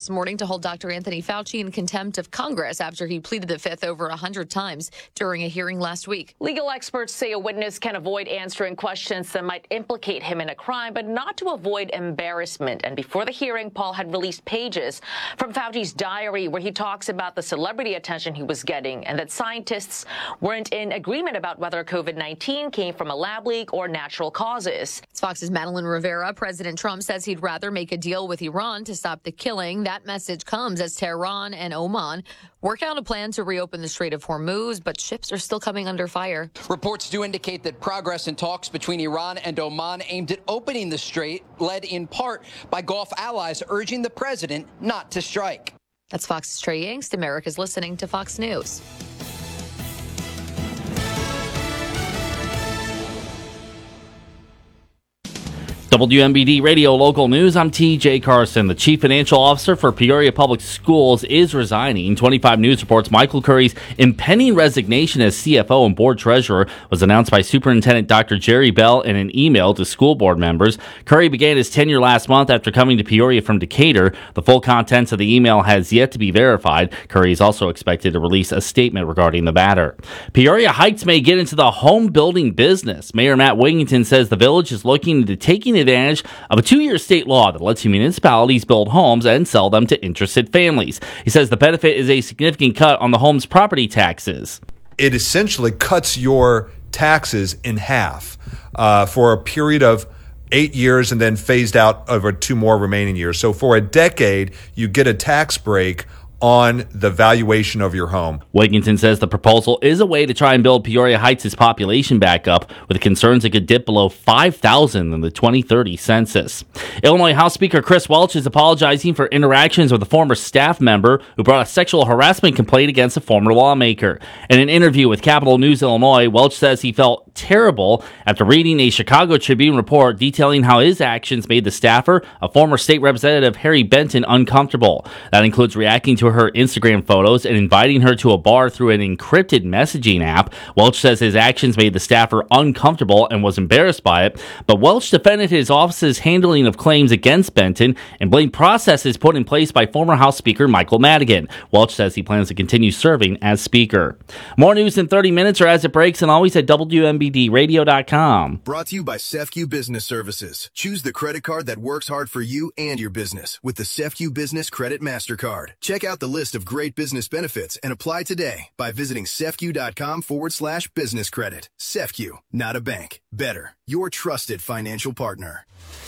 this morning to hold Dr. Anthony Fauci in contempt of Congress after he pleaded the fifth over 100 times during a hearing last week. Legal experts say a witness can avoid answering questions that might implicate him in a crime, but not to avoid embarrassment. And before the hearing, Paul had released pages from Fauci's diary where he talks about the celebrity attention he was getting and that scientists weren't in agreement about whether COVID-19 came from a lab leak or natural causes. Fox's Madeline Rivera. President Trump says he'd rather make a deal with Iran to stop the killing. That message comes as Tehran and Oman work out a plan to reopen the Strait of Hormuz, but ships are still coming under fire. Reports do indicate that progress in talks between Iran and Oman aimed at opening the strait, led in part by Gulf allies urging the president not to strike. That's Fox's Trey Yingst. America's listening to Fox News. WMBD Radio Local News, I'm TJ Carson. The Chief Financial Officer for Peoria Public Schools is resigning. 25 News reports Michael Curry's impending resignation as CFO and Board Treasurer was announced by Superintendent Dr. Jerry Bell in an email to school board members. Curry began his tenure last month after coming to Peoria from Decatur. The full contents of the email has yet to be verified. Curry is also expected to release a statement regarding the matter. Peoria Heights may get into the home building business. Mayor Matt Wigington says the village is looking into taking advantage of a 2-year state law that lets municipalities build homes and sell them to interested families. He says the benefit is a significant cut on the home's property taxes. It essentially cuts your taxes in half for a period of 8 years and then phased out over 2 more remaining years. So for a decade, you get a tax break on the valuation of your home. Wigington says the proposal is a way to try and build Peoria Heights' population back up, with concerns it could dip below 5,000 in the 2030 census. Illinois House Speaker Chris Welch is apologizing for interactions with a former staff member who brought a sexual harassment complaint against a former lawmaker. In an interview with Capital News Illinois, Welch says he felt terrible after reading a Chicago Tribune report detailing how his actions made the staffer, a former state representative Harry Benton, uncomfortable. That includes reacting to her Instagram photos and inviting her to a bar through an encrypted messaging app. Welch says his actions made the staffer uncomfortable and was embarrassed by it, but Welch defended his office's handling of claims against Benton and blamed processes put in place by former House Speaker Michael Madigan. Welch says he plans to continue serving as Speaker. More news in 30 minutes or as it breaks, and always at WMBDradio.com. Brought to you by CEFCU Business Services. Choose the credit card that works hard for you and your business with the CEFCU Business Credit MasterCard. Check out the list of great business benefits and apply today by visiting CEFCU.com/business credit. CEFCU, not a bank. Better, your trusted financial partner.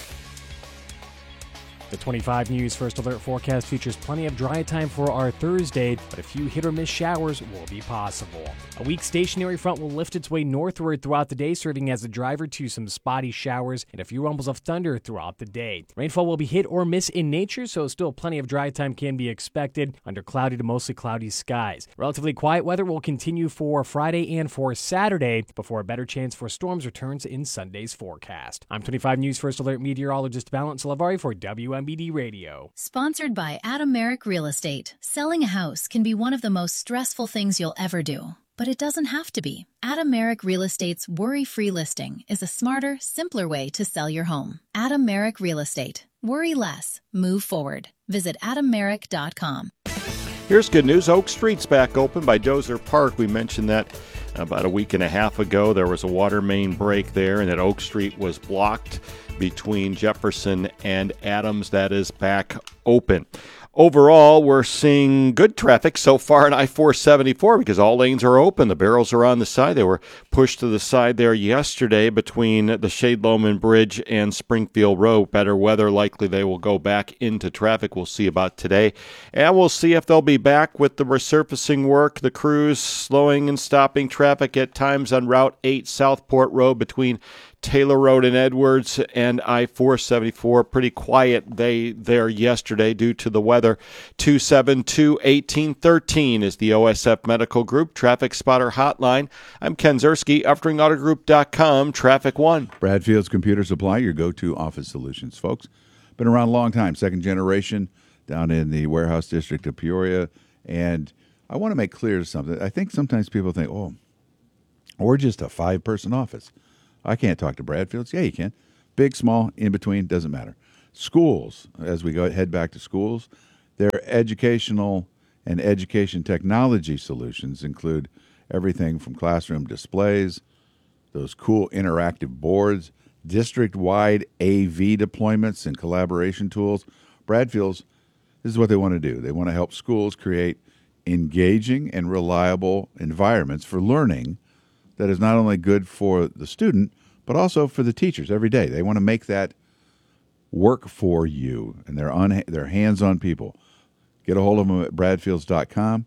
The 25 News First Alert forecast features plenty of dry time for our Thursday, but a few hit-or-miss showers will be possible. A weak stationary front will lift its way northward throughout the day, serving as a driver to some spotty showers and a few rumbles of thunder throughout the day. Rainfall will be hit or miss in nature, so still plenty of dry time can be expected under cloudy to mostly cloudy skies. Relatively quiet weather will continue for Friday and for Saturday before a better chance for storms returns in Sunday's forecast. I'm 25 News First Alert meteorologist Valence Lavari for WMBD Radio. Sponsored by Adam Merrick Real Estate. Selling a house can be one of the most stressful things you'll ever do, but it doesn't have to be. Adam Merrick Real Estate's worry-free listing is a smarter, simpler way to sell your home. Adam Merrick Real Estate. Worry less. Move forward. Visit adammerrick.com. Here's good news. Oak Street's back open by Dozer Park. We mentioned that about a week and a half ago. There was a water main break there, and that Oak Street was blocked between Jefferson and Adams. That is back open. Overall, we're seeing good traffic so far in I-474 because all lanes are open. The barrels are on the side. They were pushed to the side there yesterday between the Shade Loman Bridge and Springfield Road. Better weather, likely they will go back into traffic. We'll see about today. And we'll see if they'll be back with the resurfacing work. The crews slowing and stopping traffic at times on Route 8 Southport Road between Taylor Road and Edwards and I-474. Pretty quiet there yesterday due to the weather. 272-1813 is the OSF Medical Group Traffic Spotter Hotline. I'm Ken Zerski, EfteringAutoGroup.com, Traffic One. Bradfield's Computer Supply, your go-to office solutions, folks. Been around a long time, second generation, down in the warehouse district of Peoria. And I want to make clear something. I think sometimes people think, oh, we're just a 5-person office. I can't talk to Bradfields. Yeah, you can. Big, small, in between, doesn't matter. Schools, as we head back to schools, Their educational and education technology solutions include everything from classroom displays, those cool interactive boards, district-wide AV deployments and collaboration tools. Bradfield's, this is what they want to do. They want to help schools create engaging and reliable environments for learning that is not only good for the student, but also for the teachers every day. They want to make that work for you, and they're hands-on people. Get a hold of them at bradfields.com,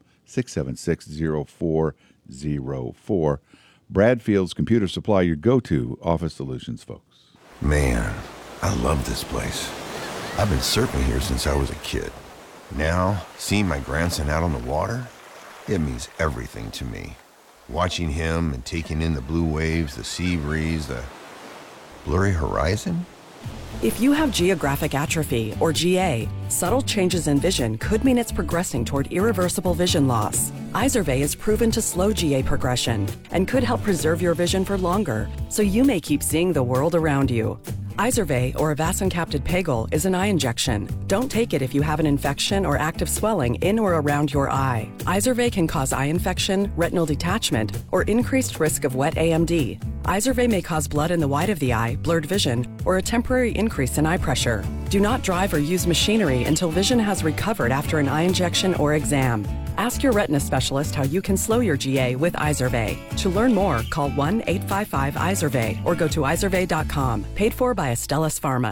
676-0404. Bradfield's Computer Supply, your go-to office solutions, folks. Man, I love this place. I've been surfing here since I was a kid. Now, seeing my grandson out on the water, it means everything to me. Watching him and taking in the blue waves, the sea breeze, the blurry horizon. If you have geographic atrophy, or GA, subtle changes in vision could mean it's progressing toward irreversible vision loss. Izervay is proven to slow GA progression and could help preserve your vision for longer, so you may keep seeing the world around you. Izervay, or avacincaptad pegol, is an eye injection. Don't take it if you have an infection or active swelling in or around your eye. Izervay can cause eye infection, retinal detachment, or increased risk of wet AMD. Izervay may cause blood in the white of the eye, blurred vision, or a temporary increase in eye pressure. Do not drive or use machinery until vision has recovered after an eye injection or exam. Ask your retina specialist how you can slow your GA with Izervay. To learn more, call 1-855-IZERVAY or go to izervay.com. Paid for by Astellas Pharma.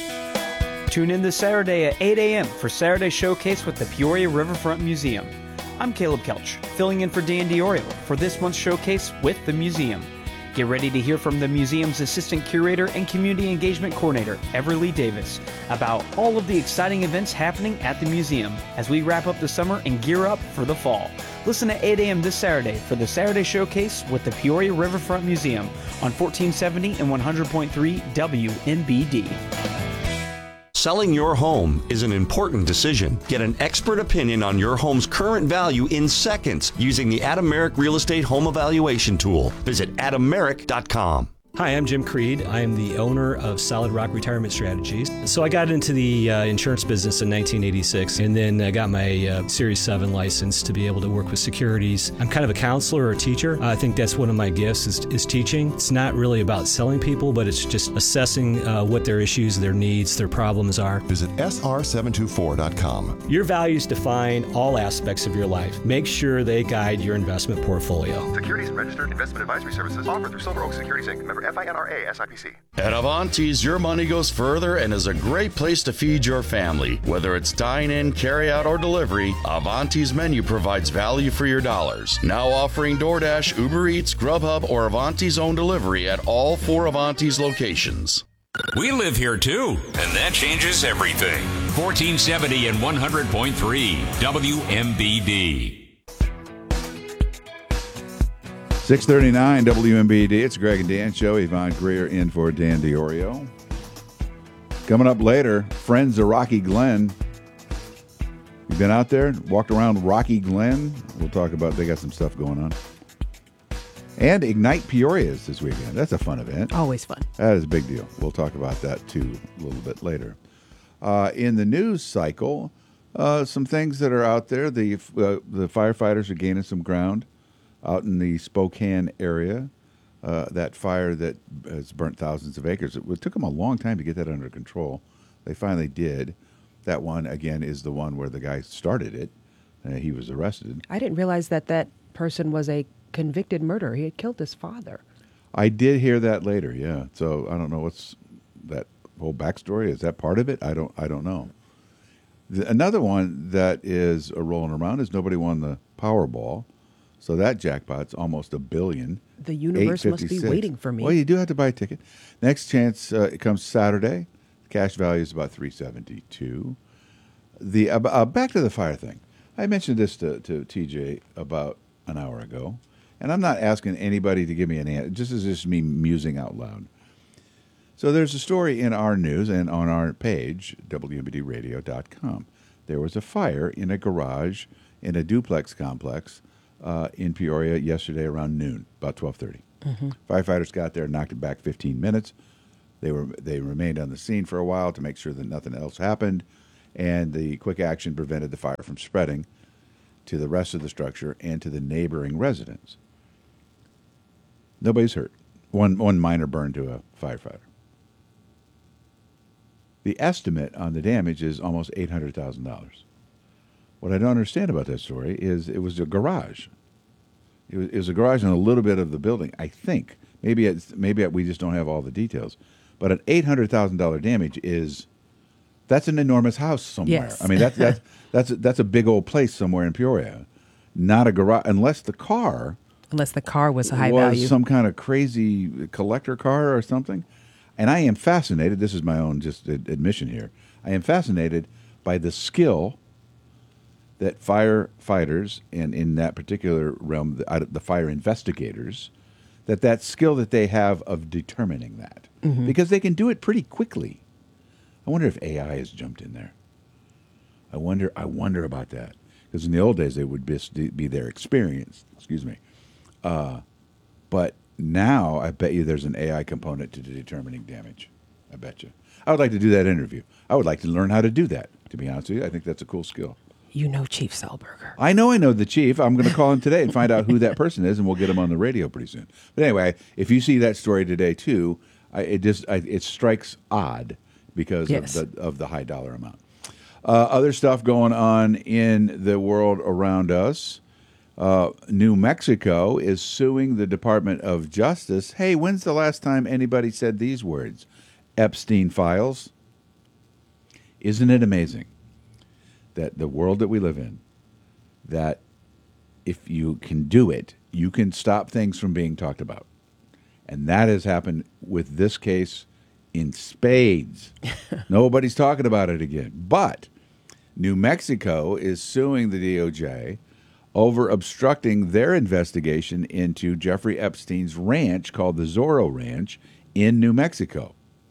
Tune in this Saturday at 8 a.m. for Saturday Showcase with the Peoria Riverfront Museum. I'm Caleb Kelch, filling in for Dan Diorio for this month's Showcase with the museum. Get ready to hear from the museum's Assistant Curator and Community Engagement Coordinator, Everly Davis, about all of the exciting events happening at the museum as we wrap up the summer and gear up for the fall. Listen at 8 a.m. this Saturday for the Saturday Showcase with the Peoria Riverfront Museum on 1470 and 100.3 WMBD. Selling your home is an important decision. Get an expert opinion on your home's current value in seconds using the Adam Merrick Real Estate Home Evaluation Tool. Visit adammerrick.com. Hi, I'm Jim Creed. I am the owner of Solid Rock Retirement Strategies. So I got into the insurance business in 1986 and then I got my Series 7 license to be able to work with securities. I'm kind of a counselor or a teacher. I think that's one of my gifts is teaching. It's not really about selling people, but it's just assessing what their issues, their needs, their problems are. Visit sr724.com. Your values define all aspects of your life. Make sure they guide your investment portfolio. Securities and registered investment advisory services offered through Silver Oak Securities Inc. Member FINRA SIPC. At Avanti's, your money goes further and is a great place to feed your family. Whether it's dine-in, carry-out, or delivery, Avanti's menu provides value for your dollars. Now offering DoorDash, Uber Eats, Grubhub, or Avanti's own delivery at all 4 Avanti's locations. We live here too, and that changes everything. 1470 and 100.3 WMBD. 639 WMBD. It's Greg and Dan Show. Yvonne Greer in for Dan Diorio. Coming up later, Friends of Rocky Glen. You been out there, walked around Rocky Glen? We'll talk about, they got some stuff going on. And Ignite Peoria is this weekend. That's a fun event. Always fun. That is a big deal. We'll talk about that too a little bit later. In the news cycle, some things that are out there. The firefighters are gaining some ground out in the Spokane area. That fire that has burnt thousands of acres. It took them a long time to get that under control. They finally did. That one, again, is the one where the guy started it. He was arrested. I didn't realize that person was a convicted murderer. He had killed his father. I did hear that later, yeah. So I don't know what's that whole backstory. Is that part of it? I don't know. Another one that is rolling around is nobody won the Powerball. So that jackpot's almost $1 billion. The universe must be waiting for me. Well, you do have to buy a ticket. Next chance, it comes Saturday. Cash value is about $372. Back to the fire thing. I mentioned this to TJ about an hour ago, and I'm not asking anybody to give me an answer. This is just me musing out loud. So there's a story in our news and on our page, WMBDradio.com. There was a fire in a garage in a duplex complex in Peoria yesterday around noon, about 12:30. Mm-hmm. Firefighters got there, knocked it back 15 minutes. They remained on the scene for a while to make sure that nothing else happened, and the quick action prevented the fire from spreading to the rest of the structure and to the neighboring residents. Nobody's hurt. One minor burn to a firefighter. The estimate on the damage is almost $800,000. What I don't understand about that story is it was a garage. It was a garage in a little bit of the building, I think. Maybe we just don't have all the details. But an $800,000 damage that's an enormous house somewhere. Yes. I mean, that's a big old place somewhere in Peoria. Not a garage, unless the car was high value. Some kind of crazy collector car or something. And I am fascinated, this is my own just admission here, I am fascinated by the skill that firefighters, and in that particular realm, the fire investigators, that skill that they have of determining that. Mm-hmm. Because they can do it pretty quickly. I wonder if AI has jumped in there. I wonder about that. Because in the old days, they would be their experience. Excuse me. But now, I bet you there's an AI component to determining damage. I bet you. I would like to do that interview. I would like to learn how to do that, to be honest with you. I think that's a cool skill. You know Chief Selberger. I know the chief. I'm going to call him today and find out who that person is, and we'll get him on the radio pretty soon. But anyway, if you see that story today, too, it strikes odd because of the high dollar amount. Other stuff going on in the world around us. New Mexico is suing the Department of Justice. Hey, when's the last time anybody said these words? Epstein files. Isn't it amazing that the world that we live in, that if you can do it, you can stop things from being talked about? And that has happened with this case in spades. Nobody's talking about it again. But New Mexico is suing the DOJ over obstructing their investigation into Jeffrey Epstein's ranch called the Zorro Ranch in New Mexico.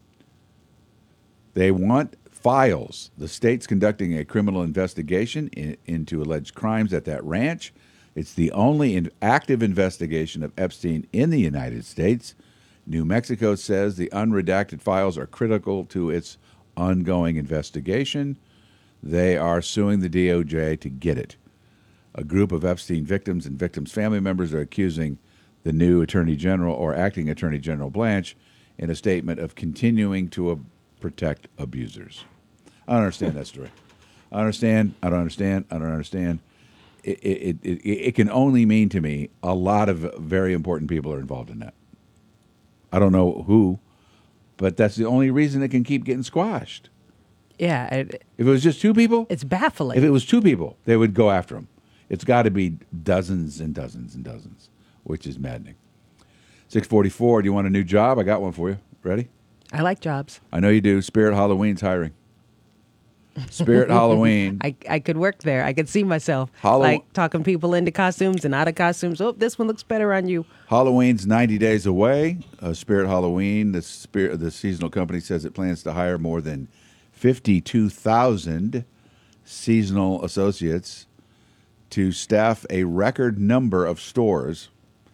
They want files. The state's conducting a criminal investigation into alleged crimes at that ranch. It's the only active investigation of Epstein in the United States. New Mexico says the unredacted files are critical to its ongoing investigation. They are suing the DOJ to get it. A group of Epstein victims and victims' family members are accusing the new Attorney General or acting Attorney General Blanche in a statement of continuing to protect abusers. I don't understand that story. I don't understand. It can only mean to me a lot of very important people are involved in that. I don't know who, but that's the only reason it can keep getting squashed. Yeah. If it was just two people? It's baffling. If it was two people, they would go after him. It's got to be dozens and dozens and dozens, which is maddening. 644, do you want a new job? I got one for you. Ready? I like jobs. I know you do. Spirit Halloween's hiring. Spirit Halloween. I could work there. I could see myself Like talking people into costumes and out of costumes. Oh, this one looks better on you. Halloween's 90 days away. Spirit Halloween, the seasonal company says it plans to hire more than 52,000 seasonal associates to staff a record number of stores,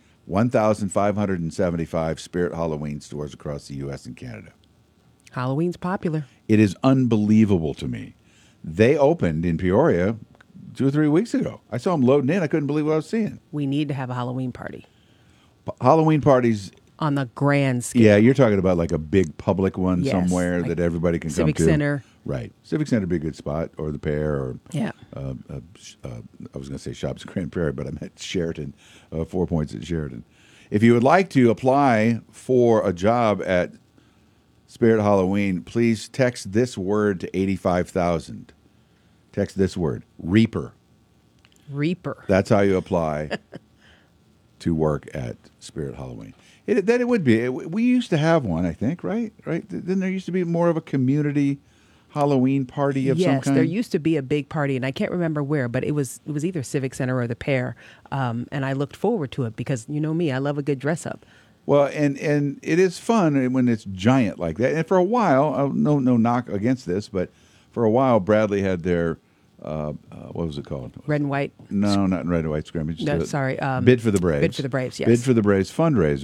1,575 Spirit Halloween stores across the U.S. and Canada. Halloween's popular. It is unbelievable to me. They opened in Peoria 2 or 3 weeks ago. I saw them loading in. I couldn't believe what I was seeing. We need to have a Halloween party. Halloween parties. On the grand scale. Yeah, you're talking about like a big public one somewhere like that everybody can Civic come to. Center. Right. Civic Center would be a good spot, or the Pear, or yeah. I was going to say Shops at Grand Prairie, but I meant Sheraton, 4 Points at Sheraton. If you would like to apply for a job at Spirit Halloween, please text this word to 85,000. Text this word, Reaper. Reaper. That's how you apply to work at Spirit Halloween. It would be. We used to have one, I think, right? Then there used to be more of a community Halloween party of some kind. Yes, there used to be a big party, and I can't remember where, but it was either Civic Center or the Pear, and I looked forward to it because, you know me, I love a good dress up. Well, and it is fun when it's giant like that. And for a while, no knock against this, but for a while, Bradley had their what was it called? Red and white? No, not red and white scrimmage. No, sorry. Bid for the Braves. Bid for the Braves, yes. Bid for the Braves fundraiser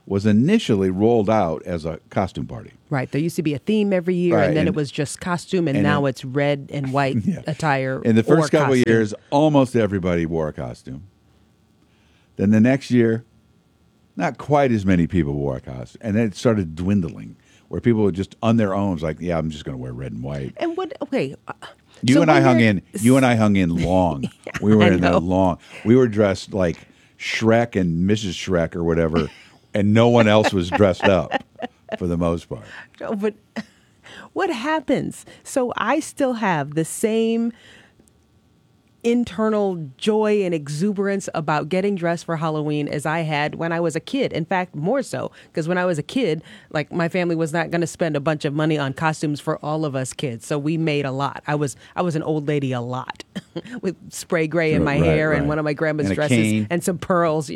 was initially rolled out as a costume party. Right. There used to be a theme every year, Right, and then and- it was just costume, and and now it- it's red and white attire. In the first or couple of costume. years, almost everybody wore a costume. Then the next year, not quite as many people wore a costume. And then it started dwindling, where people were just on their own. It was like, yeah, I'm just going to wear red and white. And what? Okay. You so and I when hung you're- in. You and I hung in long. We were I in there know. long. We were dressed like Shrek and Mrs. Shrek or whatever, and no one else was dressed up for the most part. No, but what happens? So I still have the same internal joy and exuberance about getting dressed for Halloween as I had when I was a kid. In fact, more so, because when I was a kid, like my family was not going to spend a bunch of money on costumes for all of us kids. So we made a lot. I was an old lady a lot with spray gray in my hair and one of my grandma's And a dresses cane. and some pearls,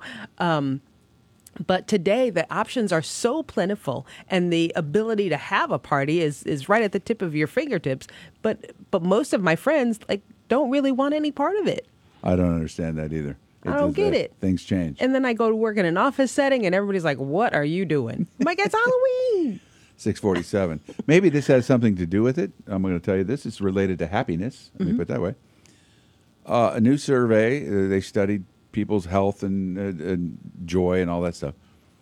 But today, the options are so plentiful, and the ability to have a party is right at the tip of your fingertips. But most of my friends don't really want any part of it. I don't understand that either. I don't get it. Things change. And then I go to work in an office setting, and everybody's like, "What are you doing?" I'm like, "It's Halloween." 647. Maybe this has something to do with it. I'm going to tell you this. It's related to happiness. Let me put it that way. A new survey, they studied people's health and joy and all that stuff.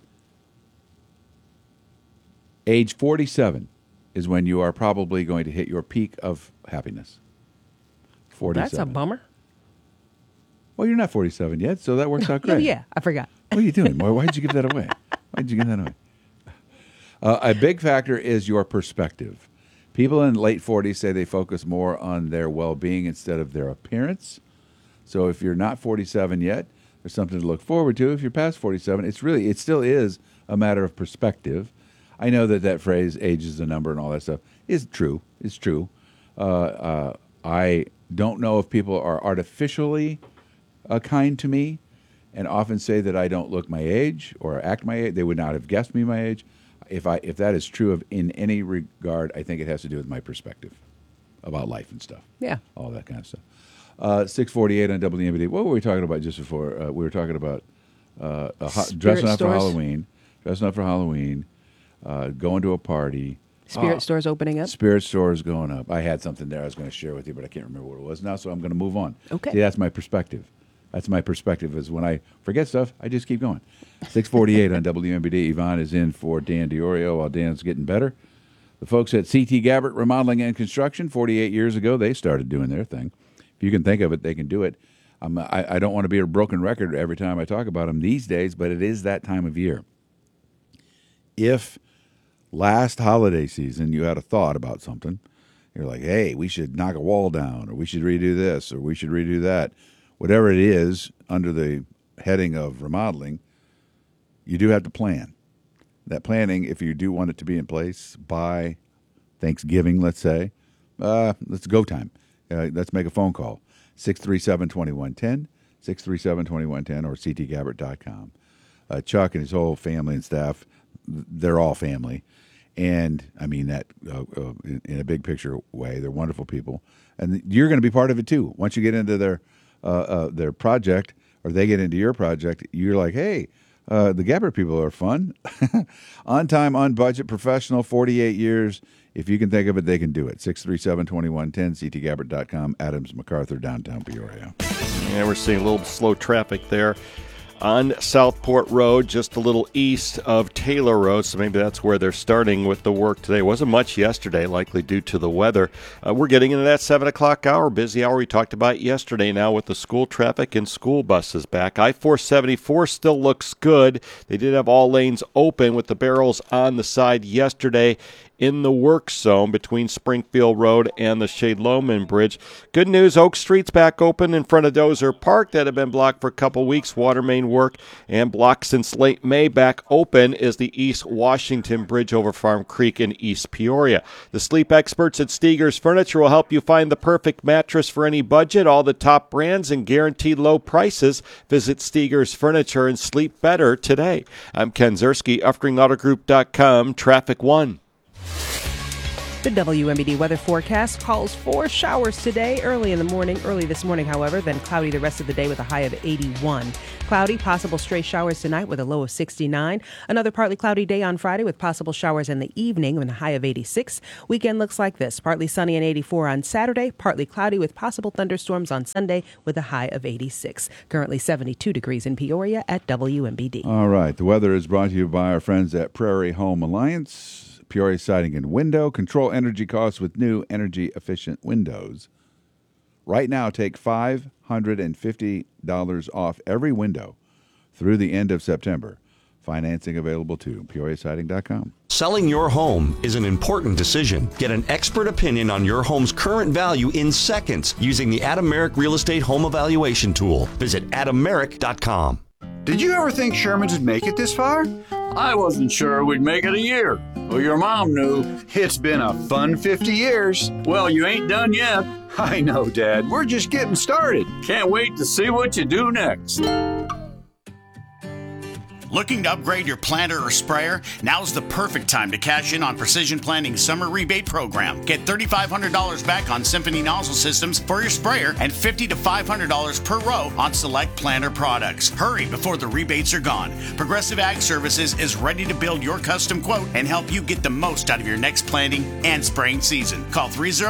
Age 47 is when you are probably going to hit your peak of happiness. 47. That's a bummer. Well, you're not 47 yet, so that works out great. Oh, yeah, I forgot. What are you doing? Why did you give that away? Why did you give that away? A big factor is your perspective. People in late 40s say they focus more on their well-being instead of their appearance. So if you're not 47 yet, there's something to look forward to. If you're past 47, it still is a matter of perspective. I know that phrase, age is a number and all that stuff, is true. It's true. I don't know if people are artificially kind to me and often say that I don't look my age or act my age. They would not have guessed me my age. If that is true in any regard, I think it has to do with my perspective about life and stuff. Yeah. All that kind of stuff. 648 on WMBD. What were we talking about just before? We were talking about dressing up for Halloween. Dressing up for Halloween. Going to a party. Spirit stores opening up. Spirit stores going up. I had something there I was going to share with you, but I can't remember what it was now, so I'm going to move on. Okay. See, that's my perspective. That's my perspective is when I forget stuff, I just keep going. 648 on WMBD. Yvonne is in for Dan Diorio while Dan's getting better. The folks at CT Gabbert Remodeling and Construction, 48 years ago, they started doing their thing. If you can think of it, they can do it. I don't want to be a broken record every time I talk about them these days, but it is that time of year. If last holiday season you had a thought about something, you're like, hey, we should knock a wall down, or we should redo this, or we should redo that, whatever it is under the heading of remodeling, you do have to plan. That planning, if you do want it to be in place by Thanksgiving, let's say, let's go time. Let's make a phone call. 637-2110, 637-2110, or ctgabbert.com. Chuck and his whole family and staff, they're all family. And I mean that in a big picture way. They're wonderful people. And you're going to be part of it too. Once you get into their project, or they get into your project, you're like, hey, the Gabbert people are fun. On time, on budget, professional, 48 years. If you can think of it, they can do it. 637-2110, ctgabbert.com, Adams MacArthur, downtown Peoria. Yeah, we're seeing a little slow traffic there on Southport Road, just a little east of Taylor Road, so maybe that's where they're starting with the work today. Wasn't much yesterday, likely due to the weather. We're getting into that 7 o'clock hour, busy hour we talked about yesterday now with the school traffic and school buses back. I-474 still looks good. They did have all lanes open with the barrels on the side yesterday in the work zone between Springfield Road and the Shade Loman Bridge. Good news, Oak Street's back open in front of Dozer Park. That had been blocked for a couple weeks. Water main work and blocked since late May. Back open is the East Washington Bridge over Farm Creek in East Peoria. The sleep experts at Steger's Furniture will help you find the perfect mattress for any budget. All the top brands and guaranteed low prices. Visit Steger's Furniture and sleep better today. I'm Ken Zerski, UffringAutoGroup.com, Traffic 1. The WMBD weather forecast calls for showers today, early this morning, however, then cloudy the rest of the day with a high of 81. Cloudy, possible stray showers tonight with a low of 69. Another partly cloudy day on Friday with possible showers in the evening with a high of 86. Weekend looks like this: partly sunny and 84 on Saturday, partly cloudy with possible thunderstorms on Sunday with a high of 86. Currently 72 degrees in Peoria at WMBD. All right. The weather is brought to you by our friends at Prairie Home Alliance. Peoria Siding and Window. Control energy costs with new energy-efficient windows. Right now, take $550 off every window through the end of September. Financing available too. PeoriaSiding.com. Selling your home is an important decision. Get an expert opinion on your home's current value in seconds using the Adam Merrick Real Estate Home Evaluation Tool. Visit adammerrick.com. Did you ever think Sherman's would make it this far? I wasn't sure we'd make it a year. Well, your mom knew. It's been a fun 50 years. Well, you ain't done yet. I know, Dad. We're just getting started. Can't wait to see what you do next. Looking to upgrade your planter or sprayer? Now's the perfect time to cash in on Precision Planting's summer rebate program. Get $3,500 back on Symphony nozzle systems for your sprayer and $50 to $500 per row on select planter products. Hurry before the rebates are gone. Progressive Ag Services is ready to build your custom quote and help you get the most out of your next planting and spraying season. Call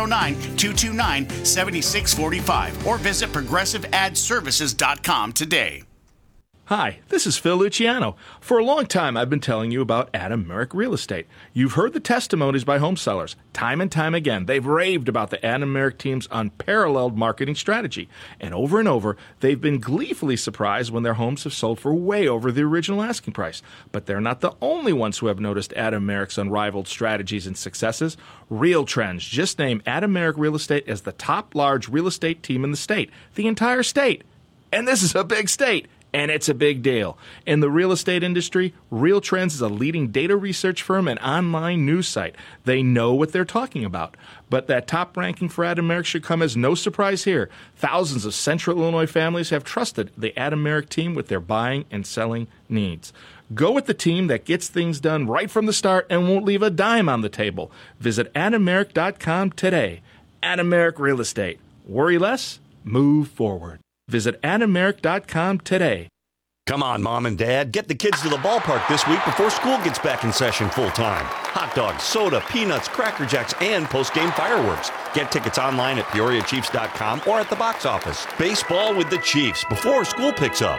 309-229-7645 or visit progressiveadservices.com today. Hi, this is Phil Luciano. For a long time, I've been telling you about Adam Merrick Real Estate. You've heard the testimonies by home sellers. Time and time again, they've raved about the Adam Merrick team's unparalleled marketing strategy. And over, they've been gleefully surprised when their homes have sold for way over the original asking price. But they're not the only ones who have noticed Adam Merrick's unrivaled strategies and successes. Real Trends just named Adam Merrick Real Estate as the top large real estate team in the state. The entire state. And this is a big state. And it's a big deal. In the real estate industry, Real Trends is a leading data research firm and online news site. They know what they're talking about. But that top ranking for Adam Merrick should come as no surprise here. Thousands of Central Illinois families have trusted the Adam Merrick team with their buying and selling needs. Go with the team that gets things done right from the start and won't leave a dime on the table. Visit adammerrick.com today. Adam Merrick Real Estate. Worry less, move forward. Visit adammerrick.com today. Come on, Mom and Dad. Get the kids to the ballpark this week before school gets back in session full-time. Hot dogs, soda, peanuts, Cracker Jacks, and post-game fireworks. Get tickets online at PeoriaChiefs.com or at the box office. Baseball with the Chiefs before school picks up.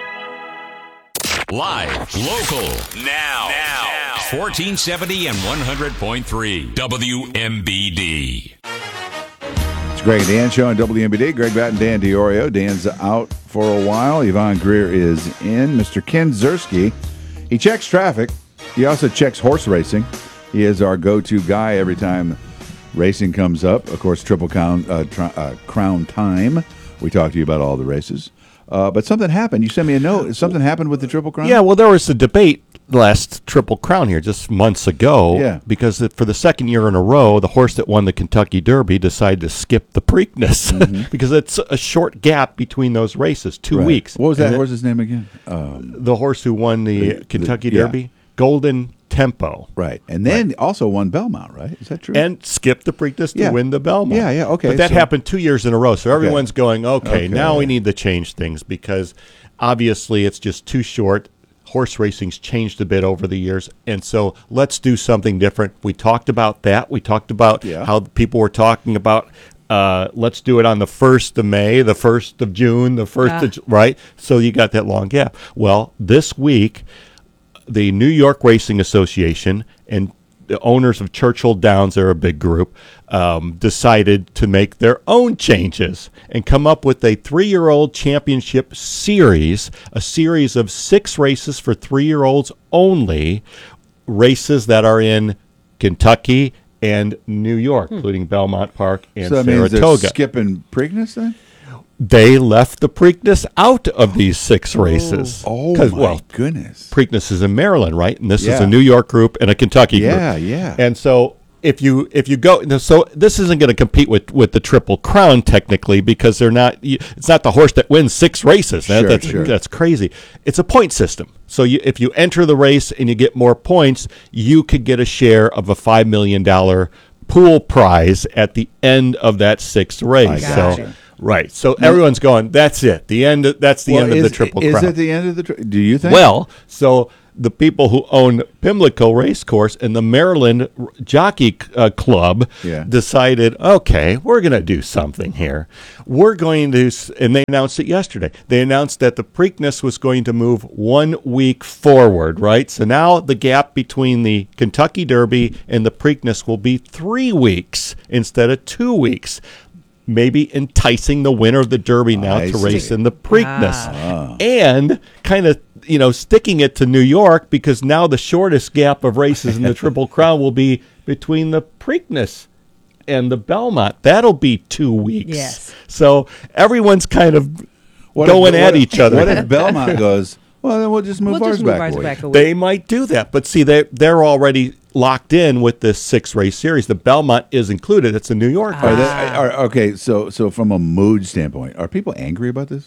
Live, local, now. 1470 and 100.3 WMBD. Greg and Dan show on WMBD. Greg Batten, Dan DiOrio. Dan's out for a while. Yvonne Greer is in. Mr. Ken Zerski, he checks traffic. He also checks horse racing. He is our go-to guy every time racing comes up. Of course, Triple Crown Time. We talk to you about all the races. But something happened. You sent me a note. Something happened with the Triple Crown? Yeah, well, there was a debate last Triple Crown here just months ago because for the second year in a row, the horse that won the Kentucky Derby decided to skip the Preakness because it's a short gap between those races, 2 weeks. What was that horse's name again? The horse who won the Kentucky Derby? Golden Tempo. Right. And then also won Belmont, right? Is that true? And skipped the Preakness to win the Belmont. Yeah, okay. But that happened 2 years in a row. So everyone's going, okay, now we need to change things because obviously it's just too short. Horse racing's changed a bit over the years, and so let's do something different. We talked about that. We talked about how people were talking about let's do it on the 1st of May, the 1st of June, the 1st of right? So you got that long gap. Well, this week, the New York Racing Association and the owners of Churchill Downs, they're a big group, decided to make their own changes and come up with a 3-year-old championship series, a series of 6 races for 3-year-olds only, races that are in Kentucky and New York, including Belmont Park and so that Saratoga. Means they're skipping Preakness then? They left the Preakness out of these 6 races. Oh my goodness. Preakness is in Maryland, right? And this is a New York group and a Kentucky group. Yeah. And so if you go, so this isn't going to compete with the Triple Crown technically because they're not. It's not the horse that wins 6 races. That's crazy. It's a point system. So if you enter the race and you get more points, you could get a share of a $5 million pool prize at the end of that sixth race. Gotcha. Right. So everyone's going, that's it. That's the end of the Triple Crown. Is it the end of the do you think? Well, so the people who own Pimlico Racecourse and the Maryland Jockey Club decided, okay, we're going to do something here. We're going to, and they announced it yesterday. They announced that the Preakness was going to move 1 week forward, right? So now the gap between the Kentucky Derby and the Preakness will be 3 weeks instead of 2 weeks. Maybe enticing the winner of the Derby now to race in the Preakness. And kind of, sticking it to New York, because now the shortest gap of races in the Triple Crown will be between the Preakness and the Belmont. That'll be 2 weeks. Yes. So everyone's kind of going at each other. What if Belmont goes, well, then we'll just move ours back a week. They might do that. But see, they're already locked in with this 6-race series. The Belmont is included. It's a New York race. Okay, so from a mood standpoint, are people angry about this?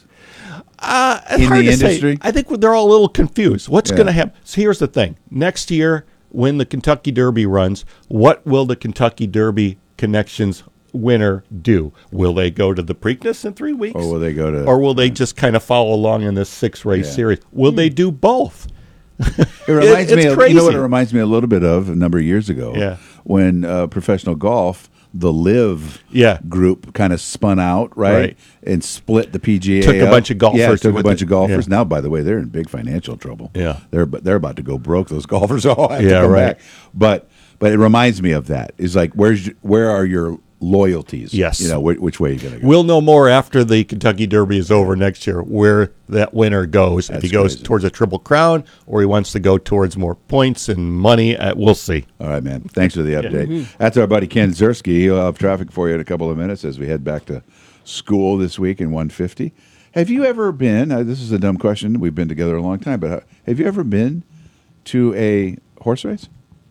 It's in hard the to say. industry? I think they're all a little confused. What's going to happen? So here's the thing. Next year, when the Kentucky Derby runs, what will the Kentucky Derby Connections winner do? Will they go to the Preakness in 3 weeks? Or will they go to... Or will they just kind of follow along in this 6-race series? Will they do both? It reminds me. Crazy. You know what it reminds me a little bit of? A number of years ago, when professional golf, the LIV group kind of spun out, right, and split the PGA. Took a bunch of golfers. Yeah, took a bunch of golfers. Yeah. Now, by the way, they're in big financial trouble. Yeah, they're about to go broke. Those golfers all have to come back. But it reminds me of that. It's like where are your loyalties? Yes. Which way are you going to go? We'll know more after the Kentucky Derby is over next year where that winner goes. If he goes towards a Triple Crown or he wants to go towards more points and money, we'll see. All right, man. Thanks for the update. That's our buddy Ken Ziersky. He'll have traffic for you in a couple of minutes as we head back to school this week in 150. Have you ever been, this is a dumb question, we've been together a long time, but have you ever been to a horse race?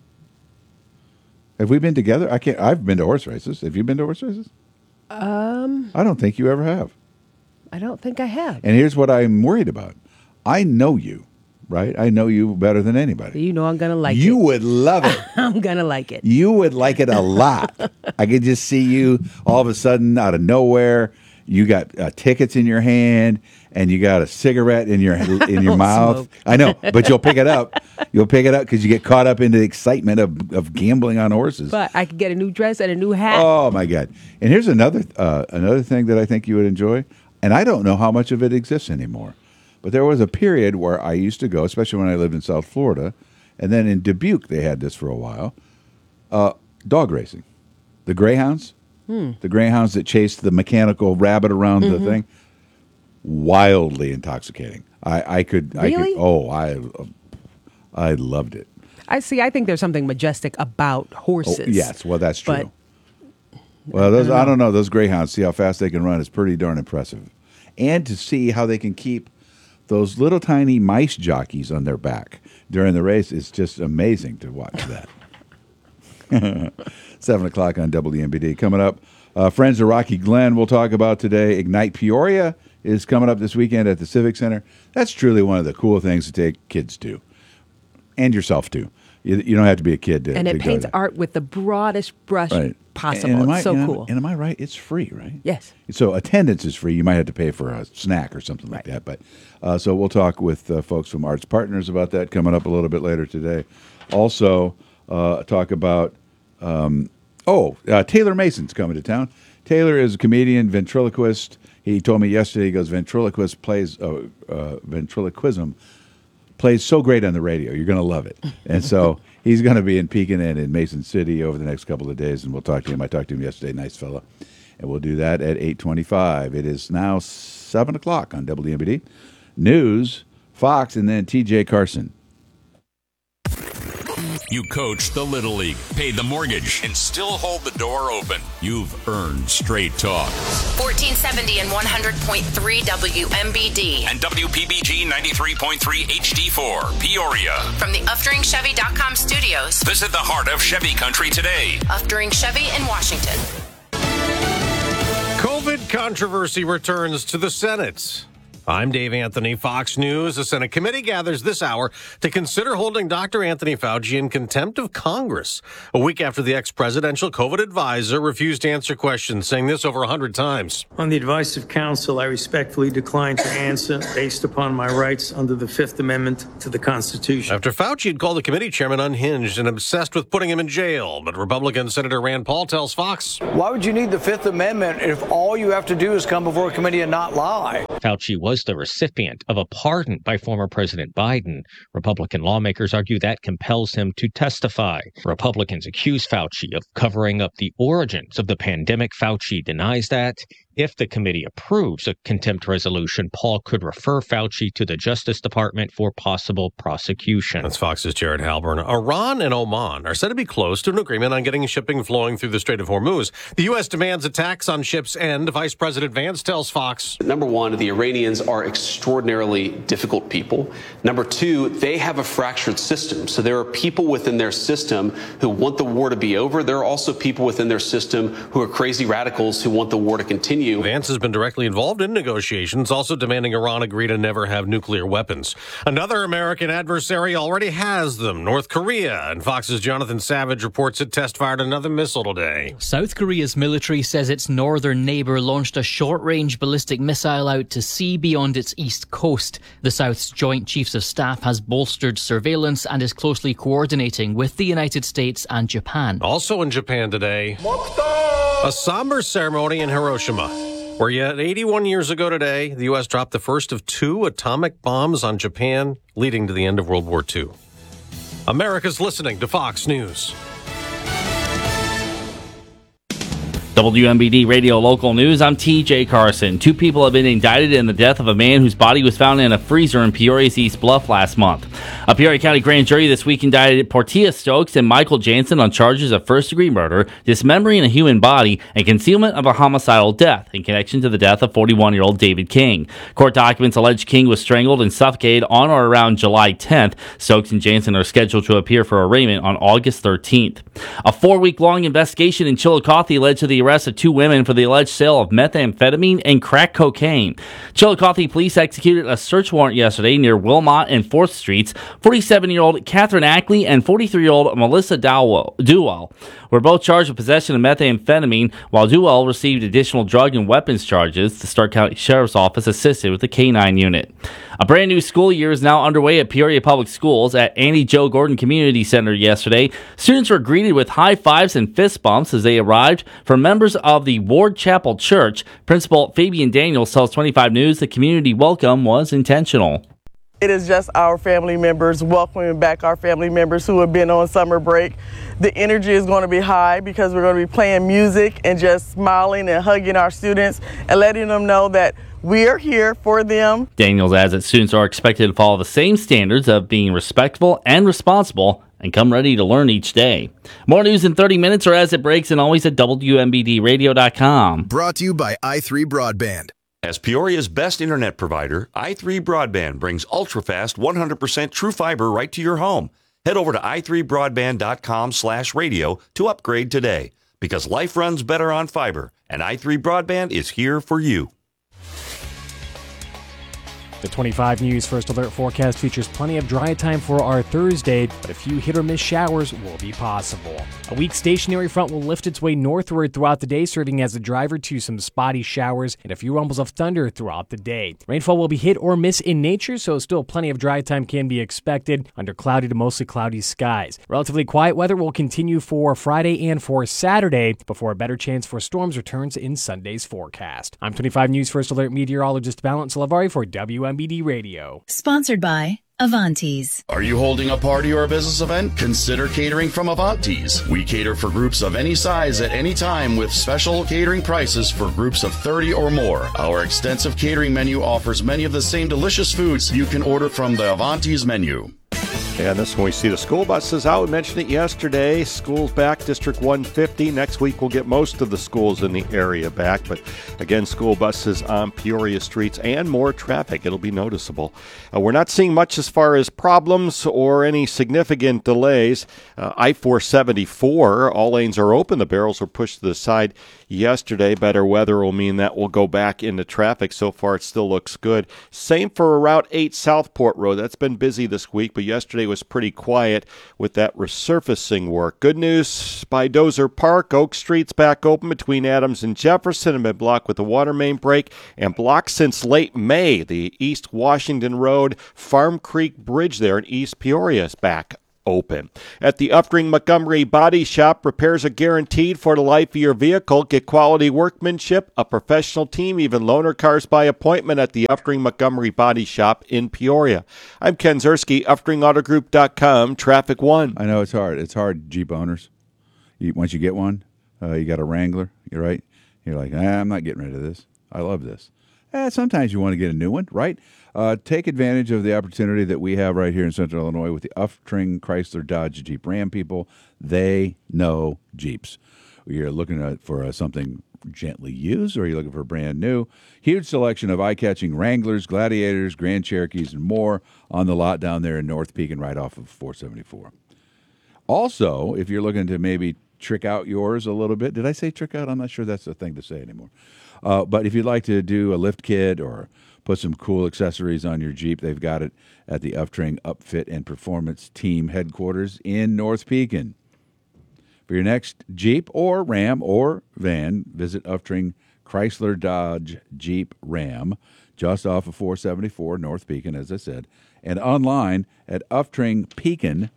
Have we been together? I've been to horse races. Have you been to horse races? I don't think you ever have. I don't think I have. And here's what I'm worried about. I know you, right? I know you better than anybody. You know I'm going to like it. You would love it. I'm going to like it. You would like it a lot. I could just see you all of a sudden out of nowhere. You got tickets in your hand and you got a cigarette in your mouth. Smoke. I know, but you'll pick it up. You'll pick it up because you get caught up into the excitement of gambling on horses. But I could get a new dress and a new hat. Oh my God! And here's another thing that I think you would enjoy, and I don't know how much of it exists anymore. But there was a period where I used to go, especially when I lived in South Florida, and then in Dubuque they had this for a while. Dog racing, the greyhounds. The greyhounds that chased the mechanical rabbit around the thing, wildly intoxicating. I loved it. I think there's something majestic about horses. Oh, yes, well that's true. Well, I don't know. Those greyhounds, see how fast they can run. It's pretty darn impressive, and to see how they can keep those little tiny mice jockeys on their back during the race is just amazing to watch that. 7 o'clock on WMBD. Coming up, Friends of Rocky Glen we'll talk about today. Ignite Peoria is coming up this weekend at the Civic Center. That's truly one of the cool things to take kids to, and yourself to. You don't have to be a kid to And it go paints there. art with the broadest brush possible. And It's so cool. And am I right? It's free, right? Yes. So attendance is free. You might have to pay for a snack or something like that. But so we'll talk with folks from Arts Partners about that coming up a little bit later today. Also, talk about Taylor Mason's coming to town. Taylor is a comedian, ventriloquist. He told me yesterday, he goes, ventriloquism plays so great on the radio. You're going to love it. And so he's going to be in Pekin and in Mason City over the next couple of days, and we'll talk to him. I talked to him yesterday, nice fella. And we'll do that at 8:25. It is now 7 o'clock on WMBD. News, Fox, and then TJ Carson. You coach the Little League, pay the mortgage, and still hold the door open. You've earned straight talk. 1470 and 100.3 WMBD. And WPBG 93.3 HD4, Peoria. From the UfDuringChevy.com studios. Visit the heart of Chevy Country today. Ufduring Chevy in Washington. COVID controversy returns to the Senate. I'm Dave Anthony, Fox News. A Senate committee gathers this hour to consider holding Dr. Anthony Fauci in contempt of Congress. A week after the ex-presidential COVID advisor refused to answer questions, saying this over 100 times. On the advice of counsel, I respectfully decline to answer based upon my rights under the Fifth Amendment to the Constitution. After Fauci had called the committee chairman unhinged and obsessed with putting him in jail, but Republican Senator Rand Paul tells Fox, why would you need the Fifth Amendment if all you have to do is come before a committee and not lie? Fauci was the recipient of a pardon by former President Biden. Republican lawmakers argue that compels him to testify. Republicans accuse Fauci of covering up the origins of the pandemic. Fauci denies that. If the committee approves a contempt resolution, Paul could refer Fauci to the Justice Department for possible prosecution. That's Fox's Jared Halpern. Iran and Oman are said to be close to an agreement on getting shipping flowing through the Strait of Hormuz. The U.S. demands attacks on ships end. Vice President Vance tells Fox. Number one, the Iranians are extraordinarily difficult people. Number two, they have a fractured system. So there are people within their system who want the war to be over. There are also people within their system who are crazy radicals who want the war to continue. Vance has been directly involved in negotiations, also demanding Iran agree to never have nuclear weapons. Another American adversary already has them, North Korea, and Fox's Jonathan Savage reports it test-fired another missile today. South Korea's military says its northern neighbour launched a short-range ballistic missile out to sea beyond its east coast. The South's Joint Chiefs of Staff has bolstered surveillance and is closely coordinating with the United States and Japan. Also in Japan today, a somber ceremony in Hiroshima, where yet 81 years ago today, the U.S. dropped the first of 2 atomic bombs on Japan, leading to the end of World War II. America's listening to Fox News. WMBD Radio Local News, I'm TJ Carson. 2 people have been indicted in the death of a man whose body was found in a freezer in Peoria's East Bluff last month. A Peoria County grand jury this week indicted Portia Stokes and Michael Jansen on charges of first-degree murder, dismembering a human body, and concealment of a homicidal death in connection to the death of 41-year-old David King. Court documents allege King was strangled and suffocated on or around July 10th. Stokes and Jansen are scheduled to appear for arraignment on August 13th. A 4-week-long investigation in Chillicothe led to the arrest of 2 women for the alleged sale of methamphetamine and crack cocaine. Chillicothe police executed a search warrant yesterday near Wilmot and 4th Streets. 47-year-old Catherine Ackley and 43-year-old Melissa Duwell were both charged with possession of methamphetamine, while Duwell received additional drug and weapons charges. The Stark County Sheriff's Office assisted with the K-9 unit. A brand new school year is now underway at Peoria Public Schools. At Annie Jo Gordon Community Center yesterday, students were greeted with high fives and fist bumps as they arrived. For members of the Ward Chapel Church, Principal Fabian Daniels tells 25 News the community welcome was intentional. It is just our family members welcoming back our family members who have been on summer break. The energy is going to be high because we're going to be playing music and just smiling and hugging our students and letting them know that we are here for them. Daniels adds that students are expected to follow the same standards of being respectful and responsible and come ready to learn each day. More news in 30 minutes or as it breaks, and always at WMBDradio.com. Brought to you by i3 Broadband. As Peoria's best internet provider, i3 Broadband brings ultra-fast 100% true fiber right to your home. Head over to i3broadband.com/radio to upgrade today, because life runs better on fiber, and i3 Broadband is here for you. The 25 News First Alert forecast features plenty of dry time for our Thursday, but a few hit-or-miss showers will be possible. A weak stationary front will lift its way northward throughout the day, serving as a driver to some spotty showers and a few rumbles of thunder throughout the day. Rainfall will be hit or miss in nature, so still plenty of dry time can be expected under cloudy to mostly cloudy skies. Relatively quiet weather will continue for Friday and for Saturday before a better chance for storms returns in Sunday's forecast. I'm 25 News First Alert meteorologist Balint Salavari for WMBD Radio. Sponsored by Avantis. Are you holding a party or a business event? Consider catering from Avantis. We cater for groups of any size at any time with special catering prices for groups of 30 or more. Our extensive catering menu offers many of the same delicious foods you can order from the Avantis menu. And this one, we see the school buses out. We mentioned it yesterday. Schools back, District 150. Next week, we'll get most of the schools in the area back. But again, school buses on Peoria streets and more traffic. It'll be noticeable. We're not seeing much as far as problems or any significant delays. I-474, all lanes are open. The barrels are pushed to the side yesterday. Better weather will mean that we'll go back into traffic. So far, it still looks good. Same for Route 8 Southport Road. That's been busy this week, but yesterday was pretty quiet with that resurfacing work. Good news by Dozer Park. Oak Street's back open between Adams and Jefferson and been blocked with a water main break and blocked since late May. The East Washington Road Farm Creek Bridge there in East Peoria is back open. At the Uftring Montgomery Body Shop, repairs are guaranteed for the life of your vehicle. Get quality workmanship, a professional team, even loaner cars by appointment at the Uftring Montgomery Body Shop in Peoria. I'm Ken Zerski, UfteringAutoGroup.com, Traffic One. I know it's hard. It's hard, Jeep owners. Once you get one, you got a Wrangler, you're right. You're like, I'm not getting rid of this. I love this. Sometimes you want to get a new one, right? Take advantage of the opportunity that we have right here in Central Illinois with the Uftring Chrysler Dodge Jeep Ram people. They know Jeeps. You're looking for something gently used, or are you looking for brand new? Huge selection of eye-catching Wranglers, Gladiators, Grand Cherokees, and more on the lot down there in North Pekin right off of 474. Also, if you're looking to maybe trick out yours a little bit. Did I say trick out? I'm not sure that's a thing to say anymore. But if you'd like to do a lift kit or put some cool accessories on your Jeep, they've got it at the Uftring Upfit and Performance Team headquarters in North Pekin. For your next Jeep or Ram or van, visit Uftring Chrysler Dodge Jeep Ram, just off of 474 North Pekin, as I said, and online at UftringPekin.com.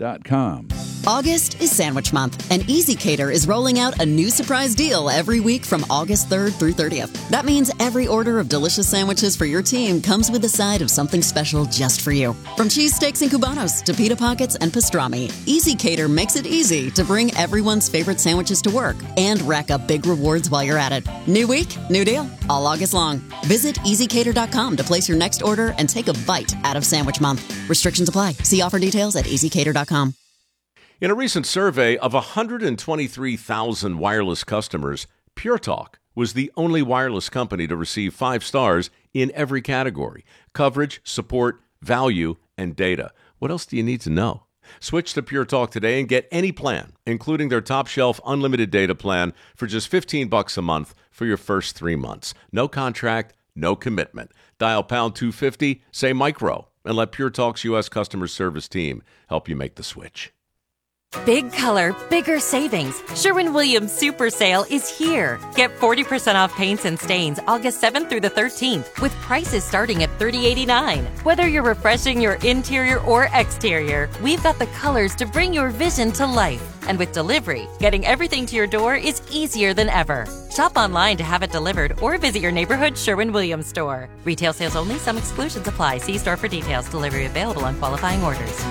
August is Sandwich Month, and Easy Cater is rolling out a new surprise deal every week from August 3rd through 30th. That means every order of delicious sandwiches for your team comes with a side of something special just for you. From cheesesteaks and cubanos to pita pockets and pastrami, Easy Cater makes it easy to bring everyone's favorite sandwiches to work and rack up big rewards while you're at it. New week, new deal, all August long. Visit EasyCater.com to place your next order and take a bite out of Sandwich Month. Restrictions apply. See offer details at EasyCater.com. In a recent survey of 123,000 wireless customers, Pure Talk was the only wireless company to receive 5 stars in every category: coverage, support, value, and data. What else do you need to know? Switch to Pure Talk today and get any plan, including their top shelf unlimited data plan, for just $15 a month for your first 3 months. No contract, no commitment. Dial pound 250, say micro, and let Pure Talk's U.S. customer service team help you make the switch. Big color, bigger savings. Sherwin-Williams Super Sale is here. Get 40% off paints and stains August 7th through the 13th with prices starting at $30.89. Whether you're refreshing your interior or exterior, we've got the colors to bring your vision to life. And with delivery, getting everything to your door is easier than ever. Shop online to have it delivered or visit your neighborhood Sherwin-Williams store. Retail sales only. Some exclusions apply. See store for details. Delivery available on qualifying orders.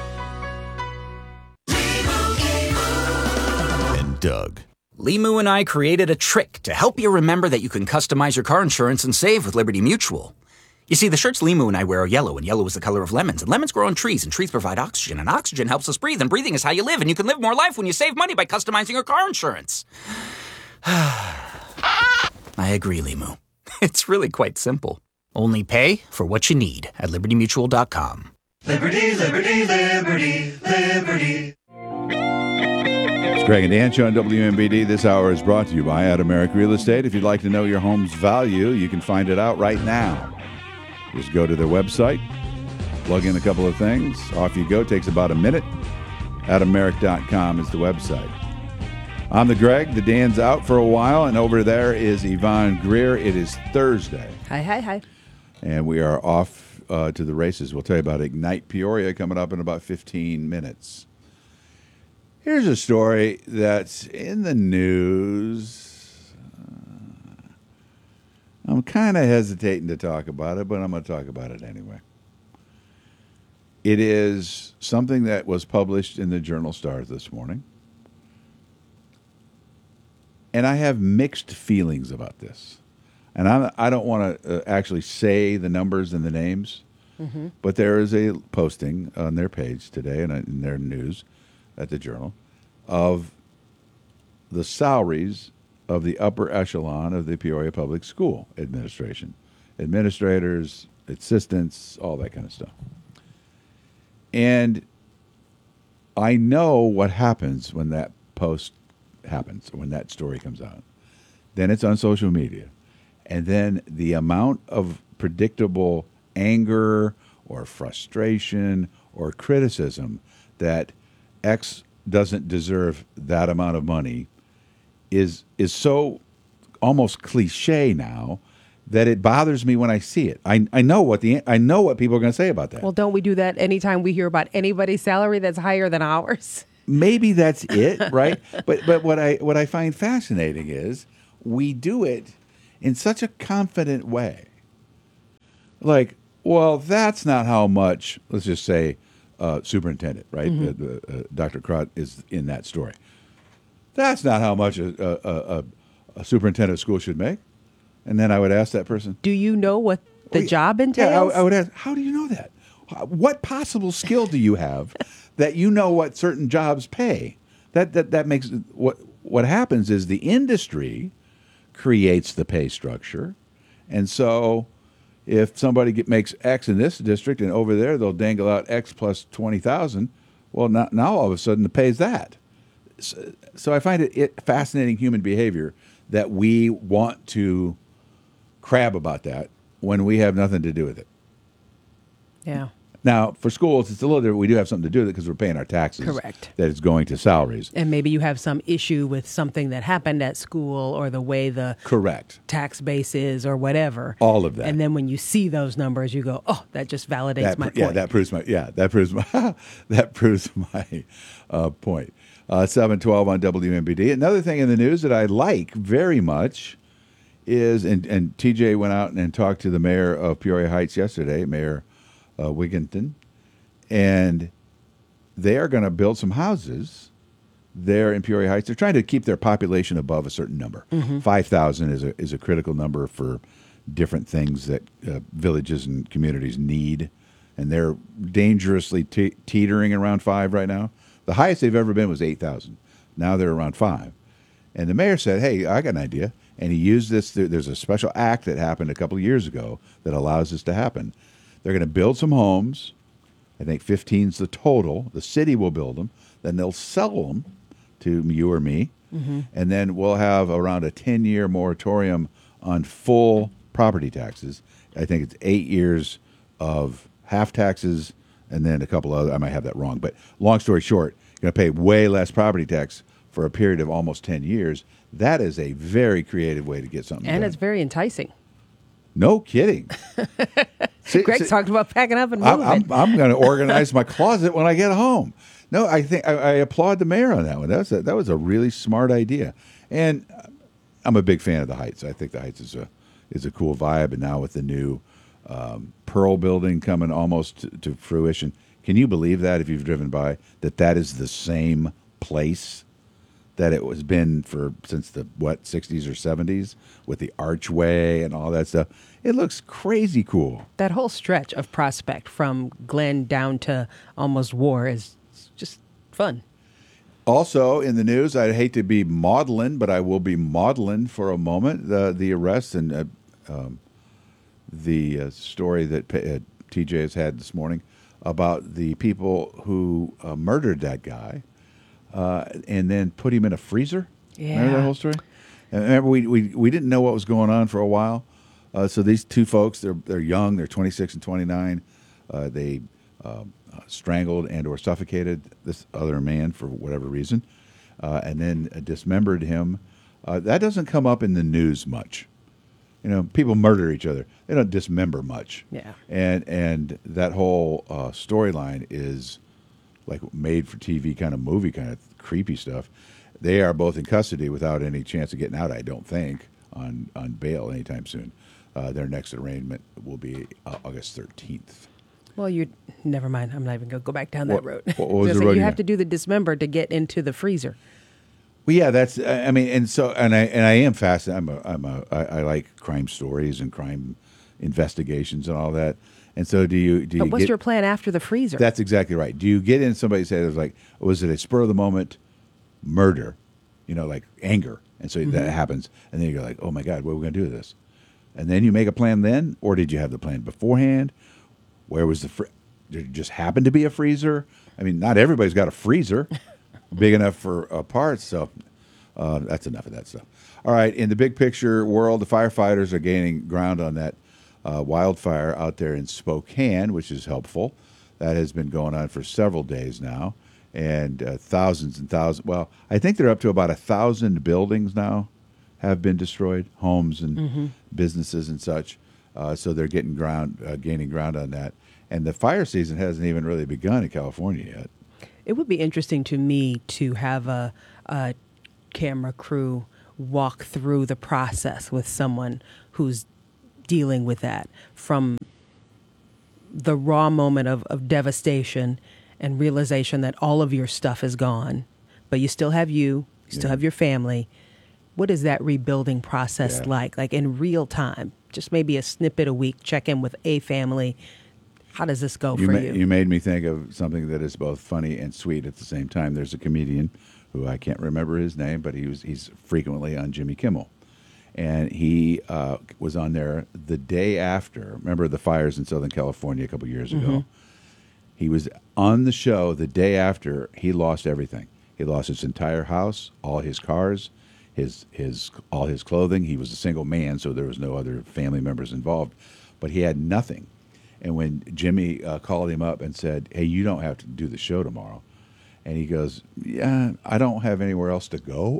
Doug. Limu and I created a trick to help you remember that you can customize your car insurance and save with Liberty Mutual. You see, the shirts Limu and I wear are yellow, and yellow is the color of lemons, and lemons grow on trees, and trees provide oxygen, and oxygen helps us breathe, and breathing is how you live, and you can live more life when you save money by customizing your car insurance. I agree, Limu. It's really quite simple. Only pay for what you need at LibertyMutual.com. Liberty, liberty, liberty, liberty. Greg and Dan Show on WMBD. This hour is brought to you by Adameric Real Estate. If you'd like to know your home's value, you can find it out right now. Just go to their website, plug in a couple of things, off you go. Takes about a minute. Adameric.com is the website. I'm the Greg. The Dan's out for a while, and over there is Yvonne Greer. It is Thursday. Hi, hi, hi. And we are off to the races. We'll tell you about Ignite Peoria coming up in about 15 minutes. Here's a story that's in the news. I'm kind of hesitating to talk about it, but I'm going to talk about it anyway. It is something that was published in the Journal Star this morning. And I have mixed feelings about this. And I don't want to actually say the numbers and the names, but there is a posting on their page today and in their news at the Journal of the salaries of the upper echelon of the Peoria Public School administration. Administrators, assistants, all that kind of stuff. And I know what happens when that post happens, when that story comes out. then it's on social media, and then the amount of predictable anger or frustration or criticism that X doesn't deserve that amount of money is so almost cliche now that it bothers me when I see it. I know what people are going to say about that. Well, don't we do that anytime we hear about anybody's salary that's higher than ours? Maybe that's it, right? But what I find fascinating is we do it in such a confident way. Like, well, that's not how much, let's just say, superintendent, right? Dr. Crott is in that story. That's not how much a superintendent of school should make. And then I would ask that person, do you know what the job entails? Yeah, I would ask, how do you know that? What possible skill do you have that you know what certain jobs pay? That makes what happens is the industry creates the pay structure, and so if somebody makes X in this district and over there they'll dangle out X plus 20,000, well now all of a sudden the pay is that. So I find it fascinating human behavior that we want to crab about that when we have nothing to do with it. Yeah. Now, for schools, it's a little different. We do have something to do with it because we're paying our taxes. Correct. That is going to salaries. And maybe you have some issue with something that happened at school or the way the correct tax base is or whatever. All of that. And then when you see those numbers, you go, "Oh, that just validates my point." Yeah, that proves my point. 7:12 on WMBD. Another thing in the news that I like very much is, and TJ went out and talked to the mayor of Peoria Heights yesterday, Mayor Wigginton, and they are going to build some houses there in Peoria Heights. They're trying to keep their population above a certain number. 5,000 is a critical number for different things that villages and communities need, and they're dangerously teetering around 5 right now. The highest they've ever been was 8,000. Now they're around 5. And the mayor said, hey, I got an idea. And he used this. There's a special act that happened a couple of years ago that allows this to happen. They're going to build some homes. I think 15's the total. The city will build them. Then they'll sell them to you or me. And then we'll have around a 10-year moratorium on full property taxes. I think it's 8 years of half taxes and then a couple other. I might have that wrong. But long story short, you're going to pay way less property tax for a period of almost 10 years. That is a very creative way to get something and done. It's very enticing. No kidding. Greg's talked about packing up and moving. I'm going to organize my closet when I get home. No, I think I applaud the mayor on that one. That was a really smart idea. And I'm a big fan of the Heights. I think the Heights is a cool vibe. And now with the new Pearl building coming almost to fruition, can you believe that if you've driven by, that is the same place that it was been since the 60s or 70s with the archway and all that stuff. It looks crazy cool. That whole stretch of Prospect from Glen down to almost War is just fun. Also in the news, I hate to be maudlin, but I will be maudlin for a moment. The arrest and the story that TJ has had this morning about the people who murdered that guy. And then put him in a freezer. Yeah. Remember that whole story? And remember, we didn't know what was going on for a while. So these two folks, they're young. They're 26 and 29. They strangled and or suffocated this other man for whatever reason, and then dismembered him. That doesn't come up in the news much. You know, people murder each other. They don't dismember much. Yeah. And that whole storyline is like made for TV kind of movie, kind of creepy stuff. They are both in custody without any chance of getting out, I don't think, on bail anytime soon. Their next arraignment will be August 13th. Well, never mind. I'm not even going to go back down that road. What was the road? You have to do the dismember to get into the freezer. Well, yeah, that's. I mean, and I am fascinated. I like crime stories and crime investigations and all that. And so, do you? But what's your plan after the freezer? That's exactly right. Do you get in somebody's head? It was like, was it a spur of the moment murder? You know, like anger, and so that happens, and then you go like, oh my God, what are we going to do with this? And then you make a plan then, or did you have the plan beforehand? Where was did it just happen to be a freezer? I mean, not everybody's got a freezer big enough for parts. So, That's enough of that stuff. All right, in the big picture world, the firefighters are gaining ground on that wildfire out there in Spokane, which is helpful. That has been going on for several days now, and thousands and thousands. Well, I think they're up to about 1,000 buildings now have been destroyed, homes and businesses and such. So they're gaining ground on that. And the fire season hasn't even really begun in California yet. It would be interesting to me to have a camera crew walk through the process with someone who's dealing with that, from the raw moment of devastation and realization that all of your stuff is gone, but you still have you still have your family. What is that rebuilding process like in real time? Just maybe a snippet a week, check in with a family. How does this go for you? You made me think of something that is both funny and sweet at the same time. There's a comedian who I can't remember his name, but he's frequently on Jimmy Kimmel. And he was on there the day after. Remember the fires in Southern California a couple years ago? He was on the show the day after he lost everything. He lost his entire house, all his cars, all his clothing. He was a single man, so there was no other family members involved. But he had nothing. And when Jimmy called him up and said, "Hey, you don't have to do the show tomorrow," and he goes, "Yeah, I don't have anywhere else to go."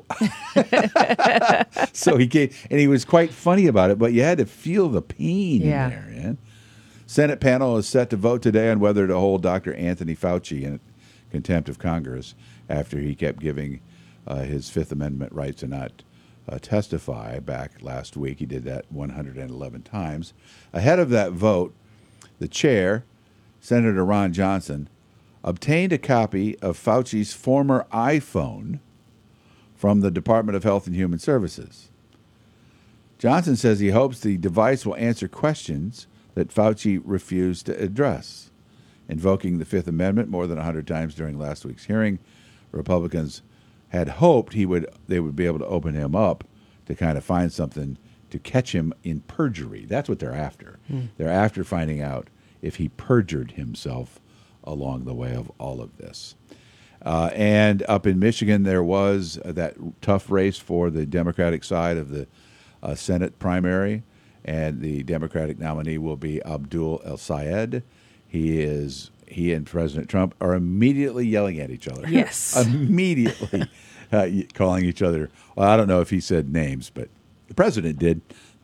So he came, and he was quite funny about it, but you had to feel the pain in there. Yeah? Senate panel is set to vote today on whether to hold Dr. Anthony Fauci in contempt of Congress after he kept giving his Fifth Amendment right to not testify back last week. He did that 111 times. Ahead of that vote, the chair, Senator Ron Johnson, obtained a copy of Fauci's former iPhone from the Department of Health and Human Services. Johnson says he hopes the device will answer questions that Fauci refused to address. Invoking the Fifth Amendment more than 100 times during last week's hearing, Republicans had hoped they would be able to open him up to kind of find something to catch him in perjury. That's what they're after. They're after finding out if he perjured himself along the way of all of this. And up in Michigan, there was that tough race for the Democratic side of the Senate primary, and the Democratic nominee will be Abdul El-Sayed. He and President Trump are immediately yelling at each other. Yes. Immediately calling each other. Well, I don't know if he said names, but the president did.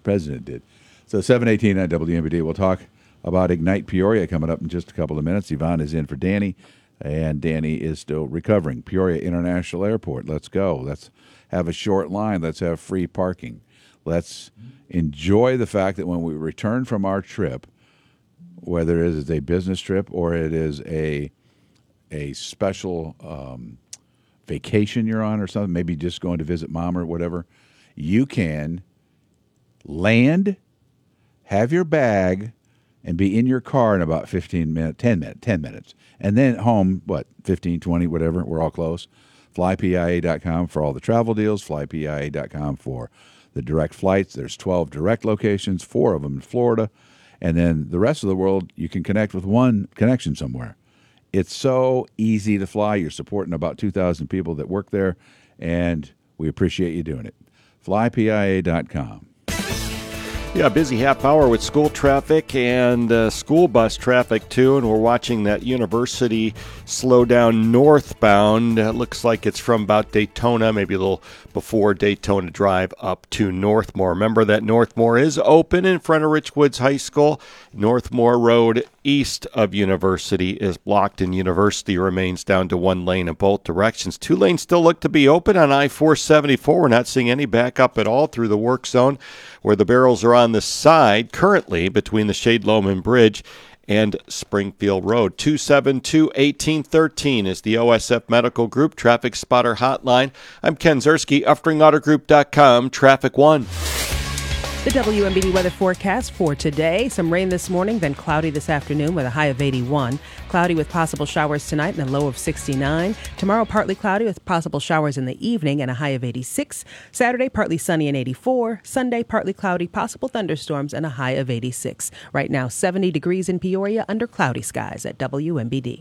So 7:18 on WMBD. We'll talk about Ignite Peoria coming up in just a couple of minutes. Yvonne is in for Danny, and Danny is still recovering. Peoria International Airport. Let's go. Let's have a short line. Let's have free parking. Let's enjoy the fact that when we return from our trip, whether it is a business trip or it is a special vacation you're on or something, maybe just going to visit mom or whatever, you can land, have your bag, and be in your car in about 10 minutes. And then home, 15, 20, whatever, we're all close. FlyPIA.com for all the travel deals, FlyPIA.com for the direct flights. There's 12 direct locations, 4 of them in Florida. And then the rest of the world, you can connect with one connection somewhere. It's so easy to fly. You're supporting about 2,000 people that work there, and we appreciate you doing it. FlyPIA.com. Yeah, busy half hour with school traffic and school bus traffic, too. And we're watching that University slow down northbound. It looks like it's from about Daytona, maybe a little before Daytona Drive up to Northmore. Remember that Northmore is open in front of Richwoods High School. Northmore Road east of University is blocked, and University remains down to 1 lane in both directions. 2 lanes still look to be open on I-474. We're not seeing any backup at all through the work zone, where the barrels are on the side currently between the Shade Loman Bridge and Springfield Road. 272-1813 is the OSF Medical Group Traffic Spotter Hotline. I'm Ken Zerski, UffringAutoGroup.com, Traffic One. The WMBD weather forecast for today. Some rain this morning, then cloudy this afternoon with a high of 81. Cloudy with possible showers tonight and a low of 69. Tomorrow, partly cloudy with possible showers in the evening and a high of 86. Saturday, partly sunny and 84. Sunday, partly cloudy, possible thunderstorms and a high of 86. Right now, 70 degrees in Peoria under cloudy skies at WMBD.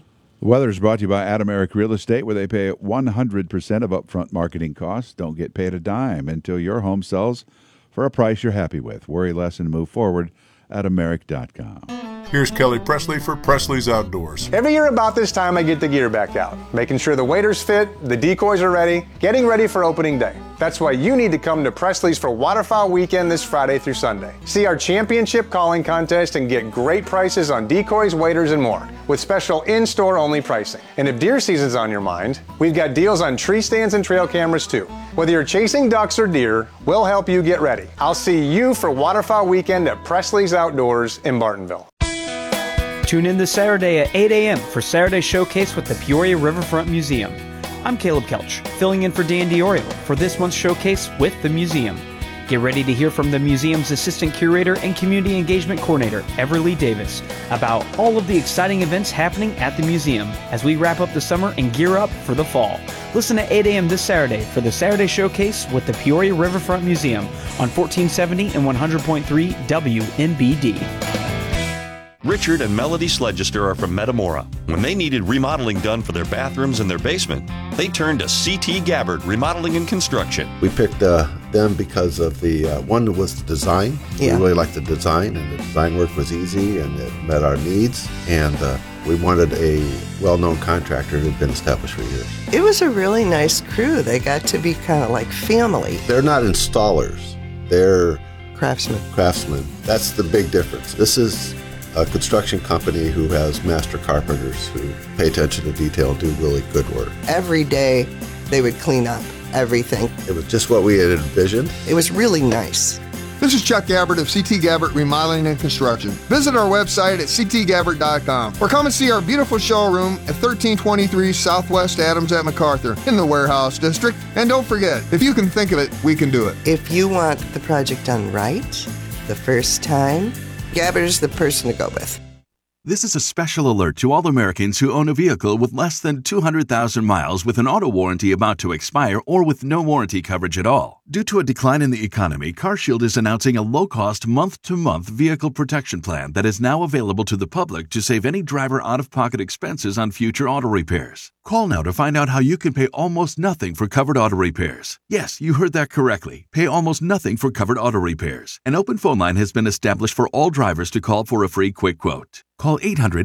The weather is brought to you by Adameric Real Estate, where they pay 100% of upfront marketing costs. Don't get paid a dime until your home sells for a price you're happy with. Worry less and move forward. Adameric.com. Here's Kelly Presley for Presley's Outdoors. Every year about this time, I get the gear back out, making sure the waders fit, the decoys are ready, getting ready for opening day. That's why you need to come to Presley's for Waterfowl Weekend this Friday through Sunday. See our championship calling contest and get great prices on decoys, waders, and more, with special in-store only pricing. And if deer season's on your mind, we've got deals on tree stands and trail cameras too. Whether you're chasing ducks or deer, we'll help you get ready. I'll see you for Waterfowl Weekend at Presley's Outdoors in Bartonville. Tune in this Saturday at 8 a.m. for Saturday Showcase with the Peoria Riverfront Museum. I'm Caleb Kelch, filling in for Dan DiOrio for this month's Showcase with the museum. Get ready to hear from the museum's Assistant Curator and Community Engagement Coordinator, Everly Davis, about all of the exciting events happening at the museum as we wrap up the summer and gear up for the fall. Listen at 8 a.m. this Saturday for the Saturday Showcase with the Peoria Riverfront Museum on 1470 and 100.3 WMBD. Richard and Melody Sledgester are from Metamora. When they needed remodeling done for their bathrooms and their basement, they turned to C.T. Gabbard Remodeling and Construction. We picked them because of the one was the design. Yeah. We really liked the design, and the design work was easy and it met our needs. And we wanted a well-known contractor who'd been established for years. It was a really nice crew. They got to be kind of like family. They're not installers. They're craftsmen. That's the big difference. This is a construction company who has master carpenters who pay attention to detail and do really good work. Every day they would clean up everything. It was just what we had envisioned. It was really nice. This is Chuck Gabbard of CT Gabbard Remodeling and Construction. Visit our website at ctgabbard.com or come and see our beautiful showroom at 1323 Southwest Adams at MacArthur in the Warehouse District. And don't forget, if you can think of it, we can do it. If you want the project done right, the first time, Gabbard is the person to go with. This is a special alert to all Americans who own a vehicle with less than 200,000 miles with an auto warranty about to expire or with no warranty coverage at all. Due to a decline in the economy, CarShield is announcing a low-cost month-to-month vehicle protection plan that is now available to the public to save any driver out-of-pocket expenses on future auto repairs. Call now to find out how you can pay almost nothing for covered auto repairs. Yes, you heard that correctly. Pay almost nothing for covered auto repairs. An open phone line has been established for all drivers to call for a free quick quote. Call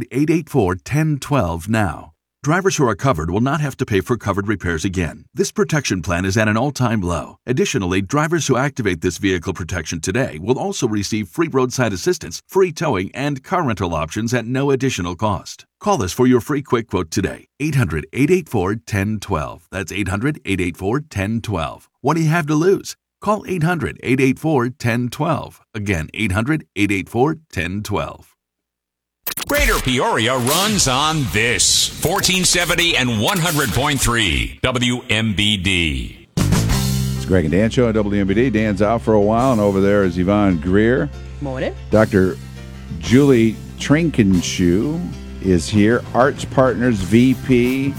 800-884-1012 now. Drivers who are covered will not have to pay for covered repairs again. This protection plan is at an all-time low. Additionally, drivers who activate this vehicle protection today will also receive free roadside assistance, free towing, and car rental options at no additional cost. Call us for your free quick quote today. 800-884-1012. That's 800-884-1012. What do you have to lose? Call 800-884-1012. Again, 800-884-1012. Greater Peoria runs on this 1470 and 100.3 WMBD. It's Greg and Dan show on WMBD. Dan's out for a while, and over there is Yvonne Greer. Morning. Dr. Julie Trinkenshoe is here, Arts Partners VP,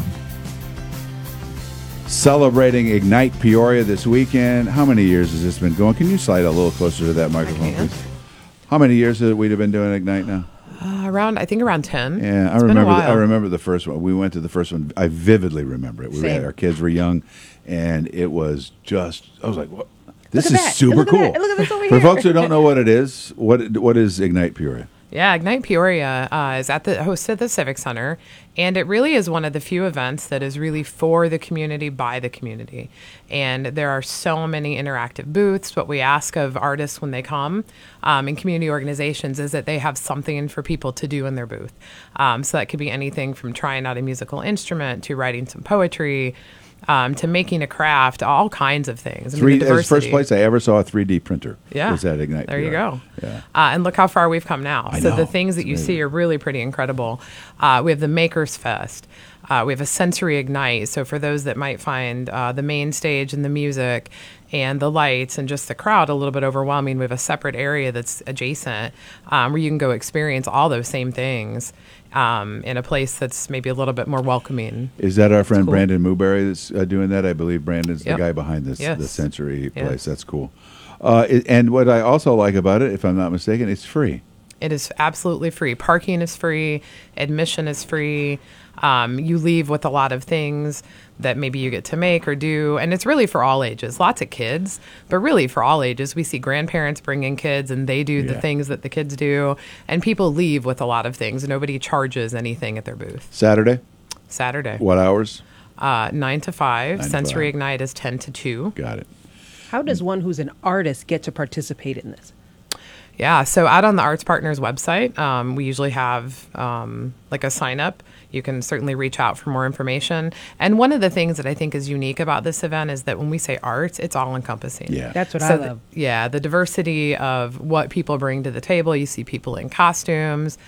celebrating Ignite Peoria this weekend. How many years has this been going? Can you slide a little closer to that microphone, please? How many years have we been doing Ignite now? I think around 10. Yeah, I remember the first one. We went to the first one. I vividly remember it. Our kids were young, and it was just, I was like, what? This is super cool. Look at this over For here. folks who don't know what it is, what is Ignite Peoria? Yeah, Ignite Peoria is hosted at the Civic Center, and it really is one of the few events that is really for the community, by the community. And there are so many interactive booths. What we ask of artists when they come and community organizations is that they have something for people to do in their booth. So that could be anything from trying out a musical instrument to writing some poetry, to making a craft, all kinds of things. It was the first place I ever saw a 3D printer. Yeah. Was at Ignite There Peoria. you go. Yeah. And look how far we've come now. I So know. the things that you see are really pretty incredible. We have the Makers Fest. We have a Sensory Ignite. So for those that might find the main stage and the music and the lights and just the crowd a little bit overwhelming, we have a separate area that's adjacent where you can go experience all those same things in a place that's maybe a little bit more welcoming. Is that our friend cool. Brandon Muberry that's doing that? I believe Brandon's Yep. the guy behind this Yes. the sensory Yes. place. That's cool. And what I also like about it, if I'm not mistaken, it's free. It is absolutely free. Parking is free. Admission is free. You leave with a lot of things that maybe you get to make or do. And it's really for all ages. Lots of kids, but really for all ages. We see grandparents bring in kids and they do the things that the kids do. And people leave with a lot of things. Nobody charges anything at their booth. Saturday? What hours? 9 to 5. Sensory Ignite is 10 to 2. Got it. How does one who's an artist get to participate in this? Yeah, so out on the Arts Partners website, we usually have like a sign up. You can certainly reach out for more information. And one of the things that I think is unique about this event is that when we say arts, it's all encompassing. Yeah. That's what I love. The diversity of what people bring to the table. You see people in costumes,